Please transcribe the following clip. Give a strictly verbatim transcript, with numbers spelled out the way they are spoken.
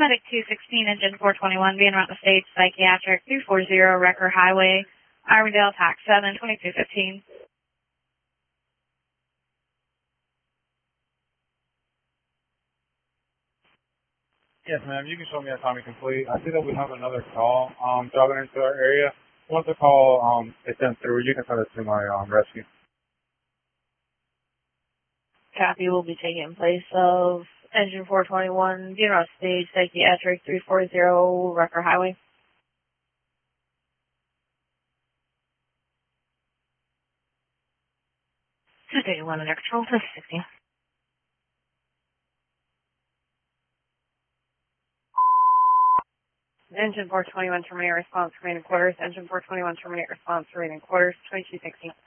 Medic two sixteen, engine four twenty-one, being around the stage, psychiatric, three forty, Wrecker Highway, Armidale, tax seven, twenty-two fifteen. Yes, ma'am. You can show me a Tommy complete. I see that we have another call um, driving into our area. Once the call um, is sent through, you can send it to my um, rescue. Copy will be taking place of engine four twenty-one, being around stage, psychiatric, three forty, Wrecker Highway. two thirty-one under control, twenty sixteen. Engine four twenty-one, terminate response, remaining quarters. Engine four twenty-one, terminate response, remaining quarters, twenty-two sixteen.